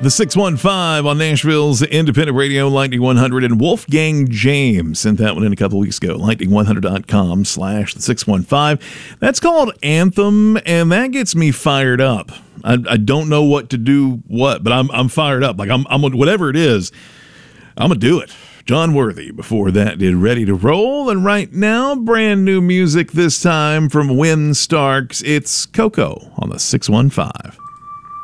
The 615 on Nashville's independent radio, Lightning 100, and Wolfgang James sent that one in a couple weeks ago. Lightning100.com/the 615. That's called Anthem, and that gets me fired up. I don't know what to do, but I'm fired up. Like I'm whatever it is, I'm gonna do it. John Worthy before that did Ready to Roll, and right now, brand new music this time from Win Starks. It's Coco on the 615.